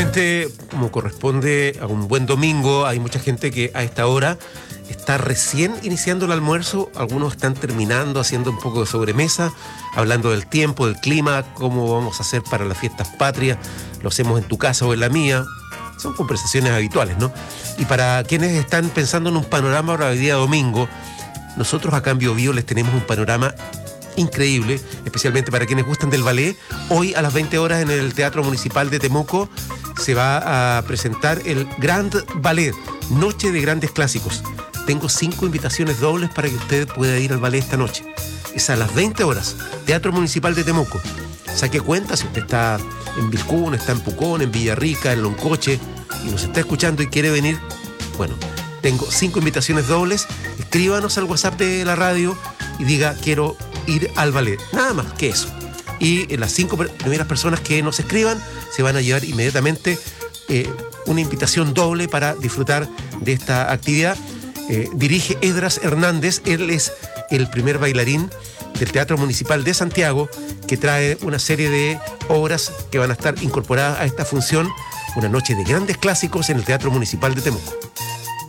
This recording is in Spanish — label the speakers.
Speaker 1: Efectivamente, como corresponde a un buen domingo, hay mucha gente que a esta hora está recién iniciando el almuerzo, algunos están terminando, haciendo un poco de sobremesa, hablando del tiempo, del clima, cómo vamos a hacer para las fiestas patrias, lo hacemos en tu casa o en la mía, son conversaciones habituales, ¿no? Y para quienes están pensando en un panorama para el día domingo, nosotros acá en Bio Bio les tenemos un panorama increíble, especialmente para quienes gustan del ballet. Hoy a las 20 horas en el Teatro Municipal de Temuco se va a presentar el Grand Ballet, Noche de Grandes Clásicos. Tengo 5 invitaciones dobles para que usted pueda ir al ballet esta noche. Es a las 20 horas, Teatro Municipal de Temuco. Saque cuenta si usted está en Vilcún, está en Pucón, en Villarrica, en Loncoche y nos está escuchando y quiere venir. Bueno, tengo 5 invitaciones dobles. Escríbanos al WhatsApp de la radio y diga quiero ir al ballet, nada más que eso. Y las 5 primeras personas que nos escriban se van a llevar inmediatamente una invitación doble para disfrutar de esta actividad. Dirige Edras Hernández, él es el primer bailarín del Teatro Municipal de Santiago, que trae una serie de obras que van a estar incorporadas a esta función, una noche de grandes clásicos en el Teatro Municipal de Temuco.